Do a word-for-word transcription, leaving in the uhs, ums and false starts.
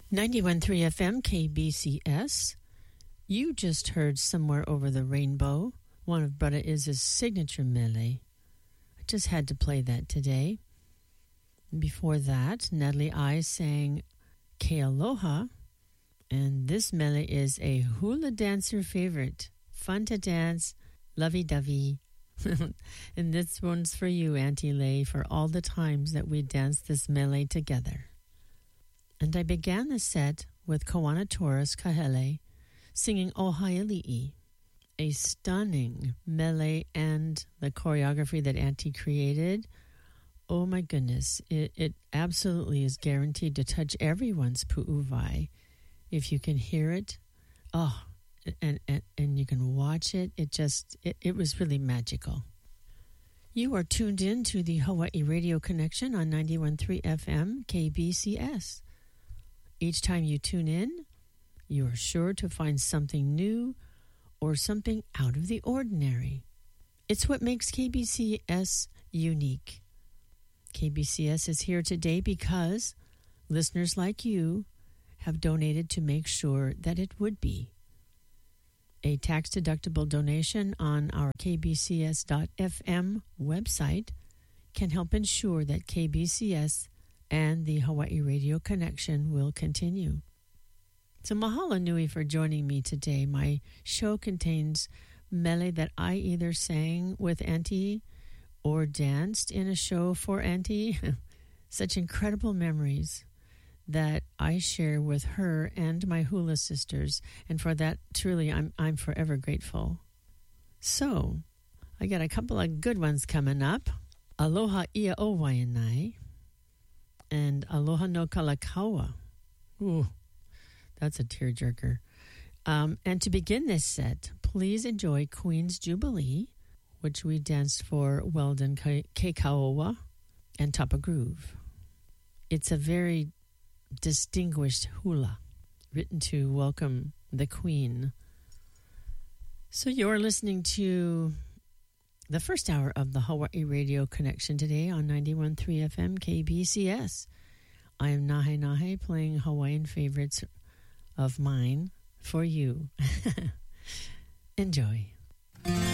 ninety-one point three F M K B C S. You just heard Somewhere Over the Rainbow, one of Brother Iz's signature mele. I just had to play that today. Before that, Natalie I sang Ke Aloha, and this mele is a hula dancer favorite. Fun to dance, lovey-dovey. And this one's for you, Auntie Lay, for all the times that we danced this mele together. And I began the set with Kawana Taurus Kahele singing Ohaiali'i, a stunning mele, and the choreography that Auntie created. Oh my goodness, it, it absolutely is guaranteed to touch everyone's pu'uwai. If you can hear it, oh, and, and, and you can watch it, it just, it, it was really magical. You are tuned in to the Hawaii Radio Connection on ninety-one point three F M K B C S. Each time you tune in, you are sure to find something new or something out of the ordinary. It's what makes K B C S unique. K B C S is here today because listeners like you have donated to make sure that it would be. A tax-deductible donation on our K B C S dot F M website can help ensure that K B C S and the Hawaii Radio Connection will continue. So mahalo nui for joining me today. My show contains mele that I either sang with Auntie or danced in a show for Auntie. Such incredible memories that I share with her and my hula sisters, and for that, truly, I'm I'm forever grateful. So, I got a couple of good ones coming up. Aloha ia o Waianae and Aloha no Kalakaua. Ooh, that's a tearjerker. Um, and to begin this set, please enjoy Queen's Jubilee, which we danced for Weldon Keikaoa and Tapa Groove. It's a very distinguished hula written to welcome the Queen. So you're listening to the first hour of the Hawaii Radio Connection today on ninety-one point three F M K B C S. I am Nahe Nahe playing Hawaiian favorites of mine for you. Enjoy.